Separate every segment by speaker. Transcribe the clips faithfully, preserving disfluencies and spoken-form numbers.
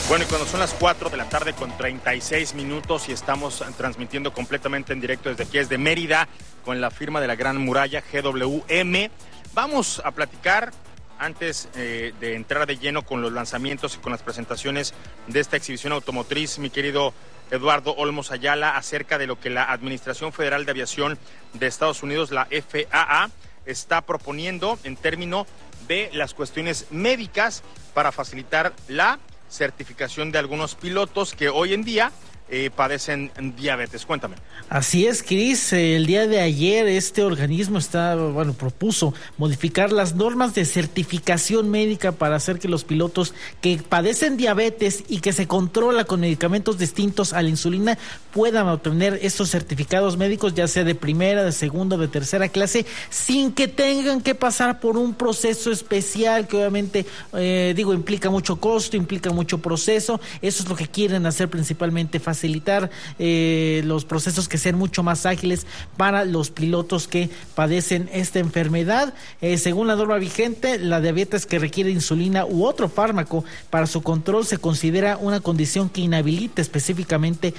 Speaker 1: Bueno, y cuando son las cuatro de la tarde con treinta y seis minutos y estamos transmitiendo completamente en directo desde aquí, desde Mérida, con la firma de la Gran Muralla G W M, vamos a platicar antes eh, de entrar de lleno con los lanzamientos y con las presentaciones de esta exhibición automotriz, mi querido Eduardo Olmos Ayala, acerca de lo que la Administración Federal de Aviación de Estados Unidos, la F A A, está proponiendo en términos de las cuestiones médicas para facilitar la certificación de algunos pilotos que hoy en día eh, padecen diabetes. Cuéntame.
Speaker 2: Así es, Cris. El día de ayer este organismo está, bueno, propuso modificar las normas de certificación médica para hacer que los pilotos que padecen diabetes y que se controla con medicamentos distintos a la insulina puedan obtener estos certificados médicos, ya sea de primera, de segunda, de tercera clase, sin que tengan que pasar por un proceso especial que obviamente, eh, digo, implica mucho costo, implica mucho proceso. Eso es lo que quieren hacer principalmente, facilitar eh, los procesos que sean mucho más ágiles para los pilotos que padecen esta enfermedad. Eh, según la norma vigente, la diabetes que requiere insulina u otro fármaco para su control se considera una condición que inhabilita específicamente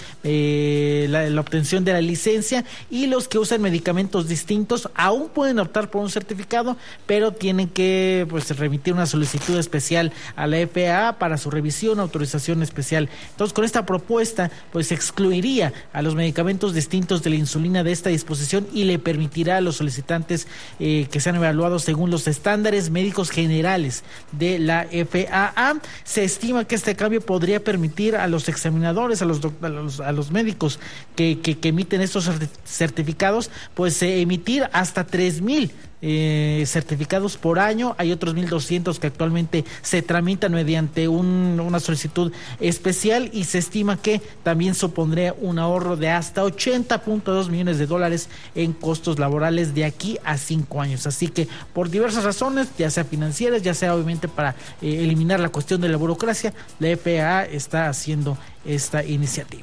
Speaker 2: eh, la, la obtención de la licencia, y los que usan medicamentos distintos aún pueden optar por un certificado, pero tienen que pues remitir una solicitud especial a la F A A para su revisión, autorización especial. Entonces, con esta propuesta pues excluiría a los medicamentos distintos de la insulina de esta disposición y le permitirá a los solicitantes eh, que sean evaluados según los estándares médicos generales de la F A A. Se estima que este cambio podría permitir a los examinadores, a los, a los, a los médicos que, que, que emiten estos certificados, pues eh, emitir hasta tres mil Eh, certificados por año. Hay otros mil doscientos que actualmente se tramitan mediante un, una solicitud especial, y se estima que también supondría un ahorro de hasta ochenta punto dos millones de dólares en costos laborales de aquí a cinco años. Así que por diversas razones, ya sea financieras, ya sea obviamente para eh, eliminar la cuestión de la burocracia, la F A A está haciendo esta iniciativa.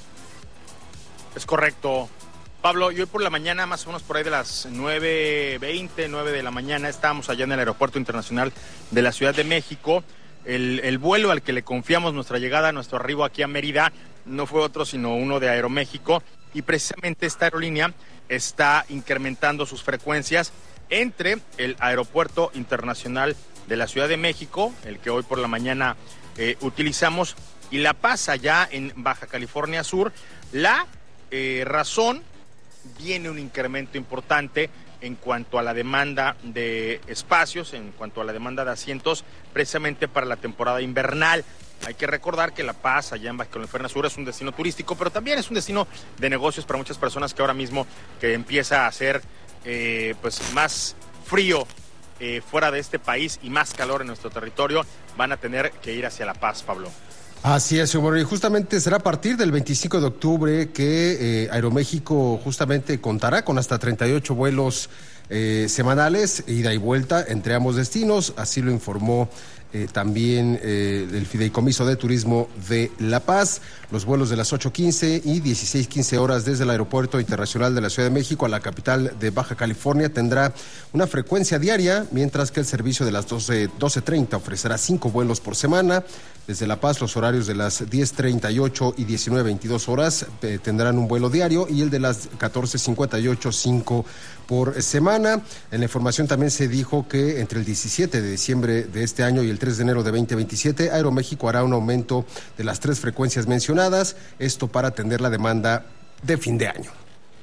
Speaker 1: Es correcto, Pablo. Y hoy por la mañana, más o menos por ahí de las nueve veinte, nueve de la mañana, estábamos allá en el Aeropuerto Internacional de la Ciudad de México. El, el vuelo al que le confiamos nuestra llegada, nuestro arribo aquí a Mérida, no fue otro sino uno de Aeroméxico, y precisamente esta aerolínea está incrementando sus frecuencias entre el Aeropuerto Internacional de la Ciudad de México, el que hoy por la mañana eh, utilizamos, y La Paz, allá en Baja California Sur. La eh, razón... viene un incremento importante en cuanto a la demanda de espacios, en cuanto a la demanda de asientos, precisamente para la temporada invernal. Hay que recordar que La Paz, allá en Baja California Sur, es un destino turístico, pero también es un destino de negocios para muchas personas que ahora mismo que empieza a hacer eh, pues más frío eh, fuera de este país y más calor en nuestro territorio, van a tener que ir hacia La Paz, Pablo.
Speaker 3: Así es, Omar, y justamente será a partir del veinticinco de octubre que eh, Aeroméxico justamente contará con hasta treinta y ocho vuelos eh, semanales, ida y vuelta entre ambos destinos. Así lo informó eh, también eh, el Fideicomiso de Turismo de La Paz. Los vuelos de las ocho quince y dieciséis quince horas desde el Aeropuerto Internacional de la Ciudad de México a la capital de Baja California tendrá una frecuencia diaria, mientras que el servicio de las doce treinta ofrecerá cinco vuelos por semana. Desde La Paz, los horarios de las diez treinta y ocho y diecinueve veintidós horas eh, tendrán un vuelo diario, y el de las catorce cincuenta y ocho, cinco por semana. En la información también se dijo que entre el diecisiete de diciembre de este año y el tres de enero de veinte veintisiete, Aeroméxico hará un aumento de las tres frecuencias mencionadas, esto para atender la demanda de fin de año.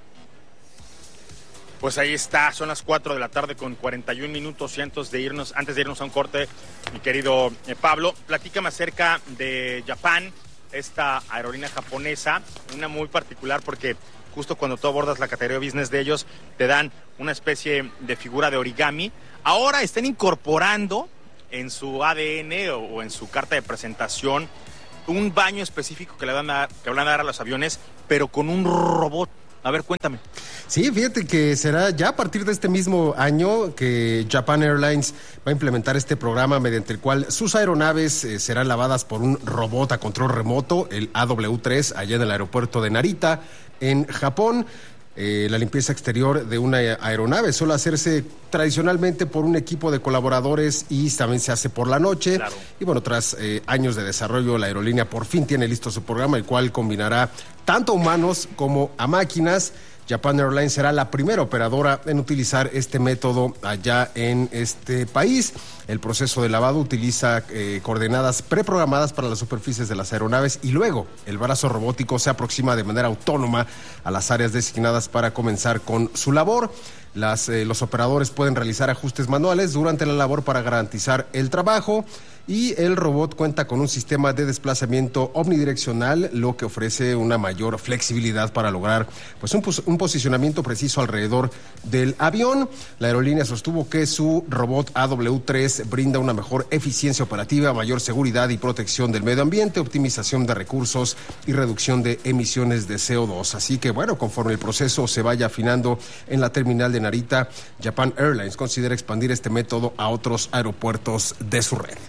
Speaker 1: Pues ahí está, son las cuatro de la tarde con cuarenta y un minutos, y antes de irnos, antes de irnos a un corte, mi querido eh, Pablo, platícame acerca de Japan, esta aerolínea japonesa, una muy particular porque justo cuando tú abordas la categoría business de ellos, te dan una especie de figura de origami. Ahora están incorporando en su A D N o, o en su carta de presentación un baño específico que le van a, que van a dar a los aviones, pero con un robot. A ver, cuéntame.
Speaker 3: Sí, fíjate que será ya a partir de este mismo año que Japan Airlines va a implementar este programa mediante el cual sus aeronaves eh, serán lavadas por un robot a control remoto, el A W tres, allá en el aeropuerto de Narita, en Japón. eh, la limpieza exterior de una aeronave. Suele hacerse tradicionalmente por un equipo de colaboradores y también se hace por la noche.
Speaker 1: Claro.
Speaker 3: Y bueno, tras eh, años de desarrollo, la aerolínea por fin tiene listo su programa, el cual combinará tanto a humanos como a máquinas. Japan Airlines será la primera operadora en utilizar este método allá en este país. El proceso de lavado utiliza eh, coordenadas preprogramadas para las superficies de las aeronaves y luego el brazo robótico se aproxima de manera autónoma a las áreas designadas para comenzar con su labor. Las, eh, los operadores pueden realizar ajustes manuales durante la labor para garantizar el trabajo. Y el robot cuenta con un sistema de desplazamiento omnidireccional, lo que ofrece una mayor flexibilidad para lograr pues un, un posicionamiento preciso alrededor del avión. La aerolínea sostuvo que su robot A W tres brinda una mejor eficiencia operativa, mayor seguridad y protección del medio ambiente, optimización de recursos y reducción de emisiones de C O dos. Así que bueno, conforme el proceso se vaya afinando en la terminal de Narita, Japan Airlines considera expandir este método a otros aeropuertos de su red.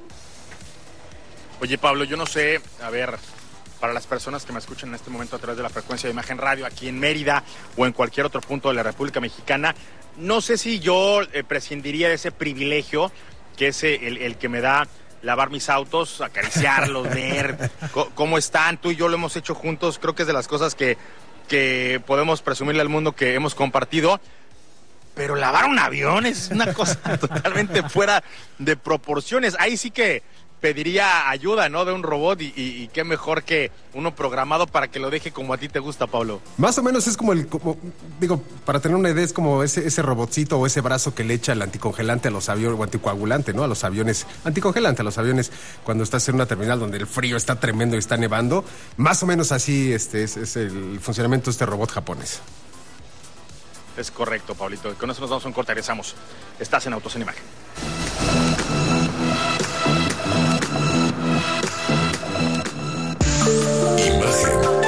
Speaker 1: Oye, Pablo, yo no sé, a ver, para las personas que me escuchan en este momento a través de la frecuencia de Imagen Radio aquí en Mérida o en cualquier otro punto de la República Mexicana, no sé si yo eh, prescindiría de ese privilegio que es el, el que me da lavar mis autos, acariciarlos, ver co- cómo están. Tú y yo lo hemos hecho juntos, creo que es de las cosas que, que podemos presumirle al mundo que hemos compartido. Pero lavar un avión es una cosa totalmente fuera de proporciones. Ahí sí que pediría ayuda, ¿no? De un robot y, y, y qué mejor que uno programado para que lo deje como a ti te gusta, Pablo.
Speaker 3: Más o menos es como el, como, digo, para tener una idea, es como ese, ese robotcito o ese brazo que le echa el anticongelante a los aviones, o anticoagulante, ¿no? A los aviones, anticongelante a los aviones cuando estás en una terminal donde el frío está tremendo y está nevando. Más o menos así este es, es el funcionamiento de este robot japonés.
Speaker 1: Es correcto, Pablito. Con eso nos vamos a un corte, regresamos. Estás en Autos en Imagen.
Speaker 4: Imagen.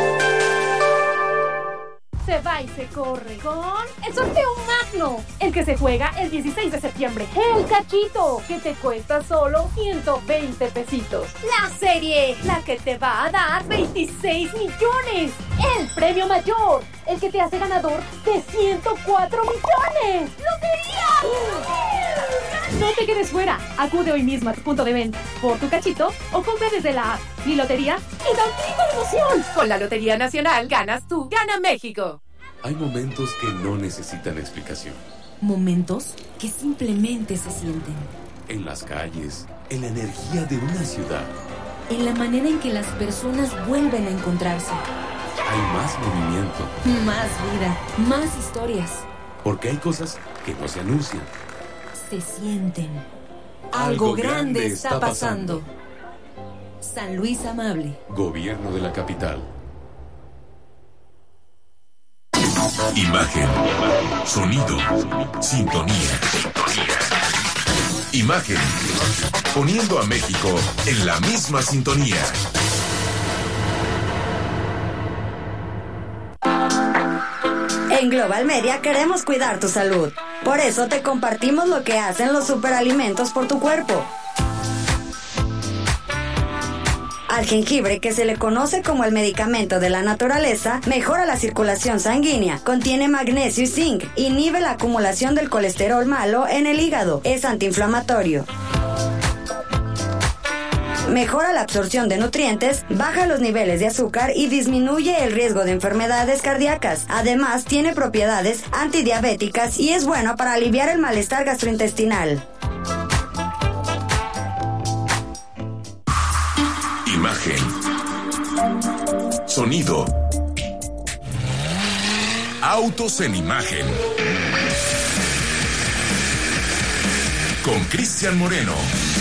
Speaker 5: Se va y se corre con el sorteo magno, el que se juega el dieciséis de septiembre. El cachito, que te cuesta solo ciento veinte pesitos. La serie, la que te va a dar veintiséis millones. El premio mayor, el que te hace ganador de ciento cuatro millones. ¡Lotería! No te quedes fuera. Acude hoy mismo a tu punto de venta por tu cachito o compra desde la app Mi Lotería y tantita emoción. Con la Lotería Nacional ganas tú, gana México.
Speaker 4: Hay momentos que no necesitan explicación.
Speaker 6: Momentos que simplemente se sienten.
Speaker 4: En las calles, en la energía de una ciudad.
Speaker 6: En la manera en que las personas vuelven a encontrarse.
Speaker 4: Hay más movimiento.
Speaker 6: Más vida, más historias.
Speaker 4: Porque hay cosas que no se anuncian.
Speaker 6: Se sienten.
Speaker 4: Algo
Speaker 6: Algo grande
Speaker 4: grande
Speaker 6: está
Speaker 4: está
Speaker 6: pasando. San Luis Amable.
Speaker 4: Gobierno de la capital. Imagen. Sonido. Sintonía. Imagen. Poniendo a México en la misma sintonía.
Speaker 7: En Global Media queremos cuidar tu salud. Por eso te compartimos lo que hacen los superalimentos por tu cuerpo. Al jengibre, que se le conoce como el medicamento de la naturaleza, mejora la circulación sanguínea, contiene magnesio y zinc, inhibe la acumulación del colesterol malo en el hígado, es antiinflamatorio. Mejora la absorción de nutrientes, baja los niveles de azúcar y disminuye el riesgo de enfermedades cardíacas. Además, tiene propiedades antidiabéticas y es bueno para aliviar el malestar gastrointestinal.
Speaker 4: Imagen. Sonido. Autos en Imagen. Con Cristian Moreno.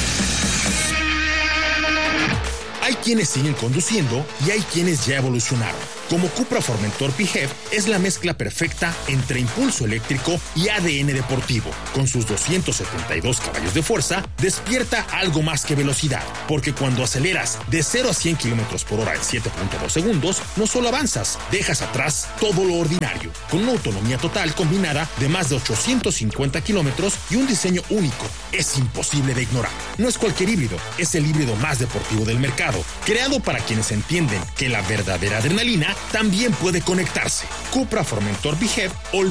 Speaker 8: Hay quienes siguen conduciendo y hay quienes ya evolucionaron. Como Cupra Formentor P H E V es la mezcla perfecta entre impulso eléctrico y A D N deportivo. Con sus doscientos setenta y dos caballos de fuerza, despierta algo más que velocidad, porque cuando aceleras de cero a cien kilómetros por hora en siete punto dos segundos, no solo avanzas, dejas atrás todo lo ordinario, con una autonomía total combinada de más de ochocientos cincuenta kilómetros y un diseño único. Es imposible de ignorar. No es cualquier híbrido, es el híbrido más deportivo del mercado, creado para quienes entienden que la verdadera adrenalina también puede conectarse. Cupra Formentor B H E V